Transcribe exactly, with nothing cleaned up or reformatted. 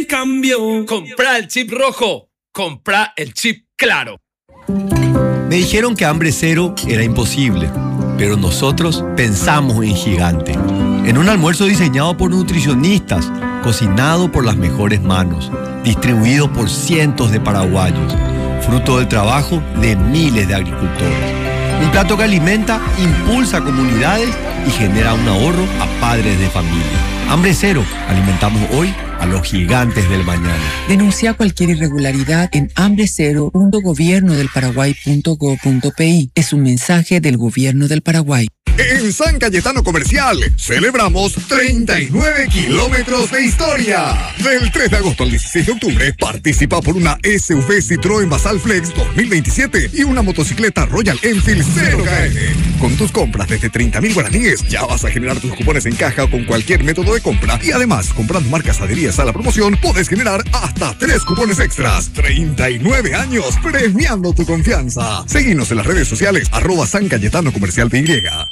Cambio. Compra el chip rojo. Compra el chip claro. Me dijeron que hambre cero era imposible, pero nosotros pensamos en gigante. En un almuerzo diseñado por nutricionistas, cocinado por las mejores manos, distribuido por cientos de paraguayos, fruto del trabajo de miles de agricultores. Un plato que alimenta, impulsa comunidades y genera un ahorro a padres de familia. Hambre cero, alimentamos hoy a los gigantes del mañana. Denuncia cualquier irregularidad en hambre cero punto gobierno del paraguay punto gob punto pi. Es un mensaje del Gobierno del Paraguay. En San Cayetano Comercial celebramos treinta y nueve kilómetros de historia. Del tres de agosto al dieciséis de octubre participa por una S U V Citroën Basal Flex dos mil veintisiete y una motocicleta Royal Enfield cero K N. Con tus compras desde treinta mil guaraníes ya vas a generar tus cupones en caja o con cualquier método de compra y además comprando marcas adheridas a la promoción puedes generar hasta tres cupones extras. treinta y nueve años premiando tu confianza. Seguinos en las redes sociales arroba San Cayetano Comercial P Y.